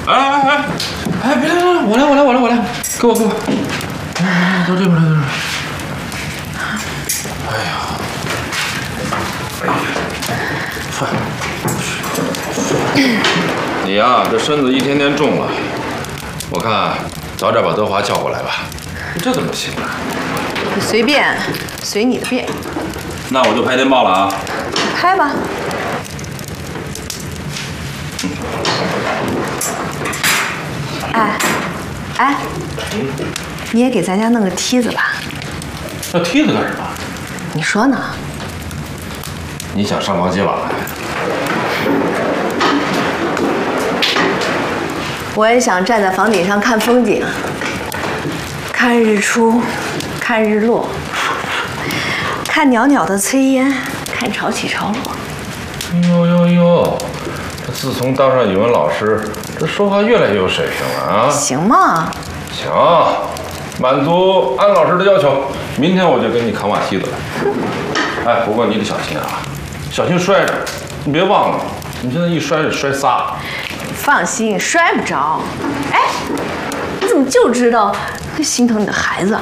哎，别来，我来，给我，到这边来。哎呀，饭。你呀，这身子一天天重了，我看早点把德华叫过来吧。这怎么行啊？ 你随便，随你的便。 那我就拍电报了啊。 拍吧。哎，你也给咱家弄个梯子吧。 那梯子干什么？ 你说呢？ 你想上房揭瓦来？ 我也想站在房顶上看风景，看日出，看日落，看袅袅的炊烟，看潮起潮落。 哟，他自从当上语文老师，这说话越来越有水平了啊！ 行吗？ 行，满足安老师的要求，明天我就给你扛瓦梯子来。哎，不过你得小心啊，小心摔着，你别忘了，你现在一摔就摔仨。 放心，摔不着。哎，你怎么就知道心疼你的孩子啊？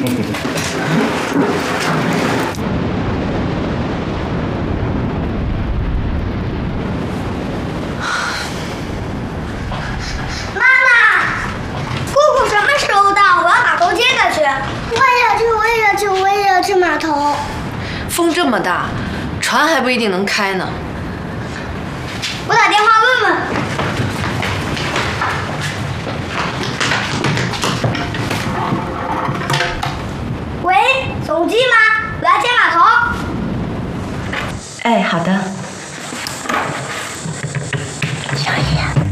妈妈，姑姑什么时候到？我要码头接她去。我也要去码头。 风这么大，船还不一定能开呢。 我打电话问问。喂，总机吗？我要接码头。 哎，好的。 小叶。